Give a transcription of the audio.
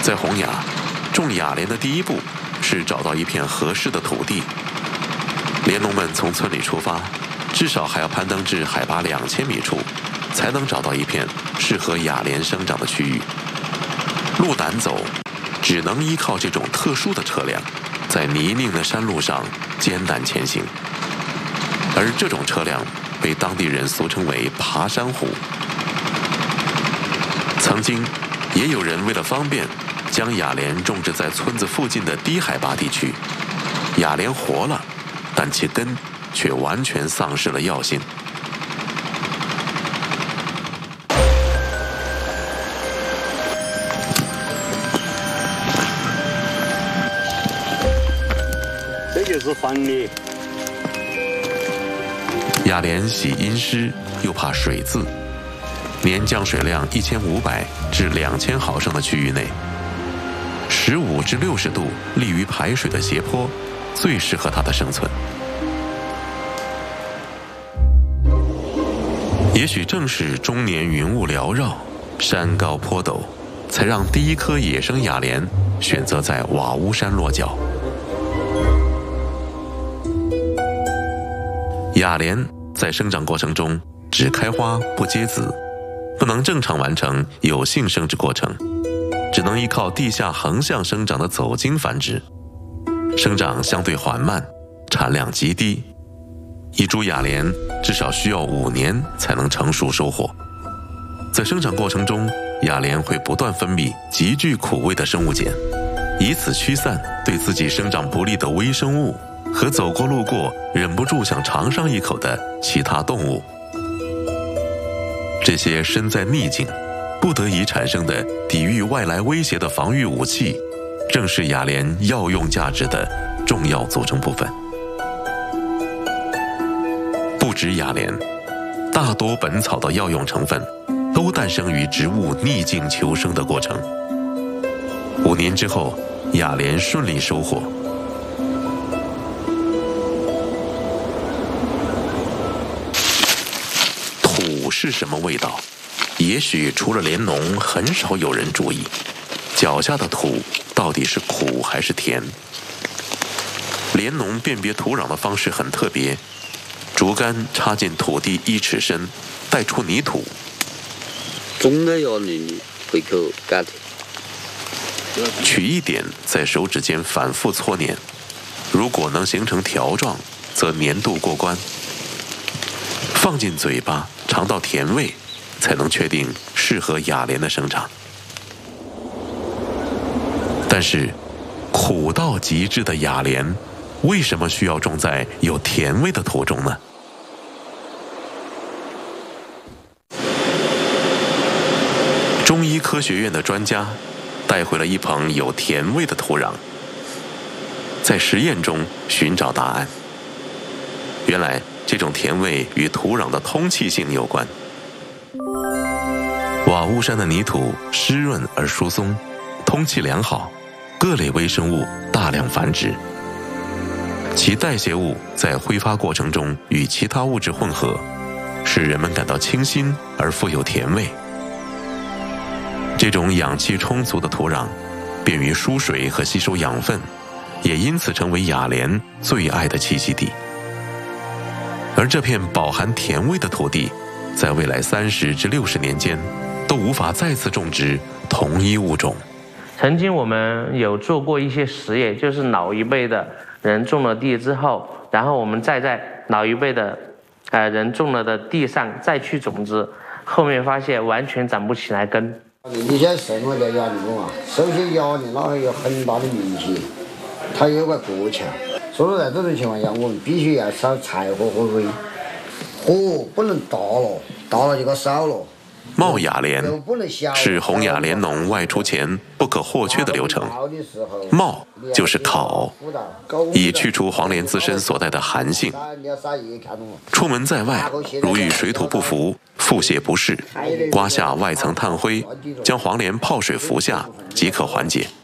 在洪雅，种雅莲的第一步是找到一片合适的土地。莲农们从村里出发，至少还要攀登至海拔2000米处，才能找到一片适合雅莲生长的区域。路难走，只能依靠这种特殊的车辆，在泥泞的山路上艰难前行。而这种车辆被当地人俗称为爬山虎。曾经也有人为了方便，将雅莲种植在村子附近的低海拔地区。雅莲活了，但其根却完全丧失了药性。 这就是黄鹂。 雅莲喜阴湿，又怕水渍，年降水量1500至2000毫升的区域内，15至60度利于排水的斜坡，最适合它的生存。也许正是终年云雾缭绕，山高坡陡，才让第一颗野生雅莲选择在瓦屋山落脚。雅莲在生长过程中只开花不结籽，不能正常完成有性生殖过程，只能依靠地下横向生长的走茎繁殖，生长相对缓慢，产量极低。一株雅莲至少需要5年才能成熟收获。在生长过程中，雅莲会不断分泌极具苦味的生物碱，以此驱散对自己生长不利的微生物和走过路过忍不住想尝上一口的其他动物。这些身在逆境，不得已产生的抵御外来威胁的防御武器，正是雅莲药用价值的重要组成部分。不止雅莲，大多本草的药用成分都诞生于植物逆境求生的过程。5年之后，雅莲顺利收获。土是什么味道？也许除了莲农，很少有人注意，脚下的土到底是苦还是甜。莲农辨别土壤的方式很特别，竹竿插进土地1尺深，带出泥土。 种的要你回口干的。 取一点，在手指间反复搓捻，如果能形成条状，则粘度过关。放进嘴巴，尝到甜味，才能确定适合雅莲的生长。但是，苦到极致的雅莲，为什么需要种在有甜味的土中呢？中医科学院的专家带回了一捧有甜味的土壤，在实验中寻找答案。原来，这种甜味与土壤的通气性有关。瓦屋山的泥土湿润而疏松，通气良好，各类微生物大量繁殖，其代谢物在挥发过程中与其他物质混合，使人们感到清新而富有甜味。这种氧气充足的土壤，便于输水和吸收养分，也因此成为雅莲最爱的栖息地。而这片饱含甜味的土地，在未来30至60年间，都无法再次种植同一物种。 曾经我们有做过一些实验，就是老一辈的人种了地之后，然后我们再在老一辈的人种了的地上再去种植，后面发现完全长不起来根。 你现在什么叫雅莲啊？首先雅莲它有很大的名气，它有个国情，所以说在这种情况下，我们必须要烧柴火和水，火不能大了，大了就给烧了。 冒雅莲是洪雅莲农外出前不可或缺的流程。冒就是烤，以去除黄连自身所带的寒性。出门在外，如遇水土不服、腹泻不适，刮下外层炭灰，将黄连泡水服下，即可缓解。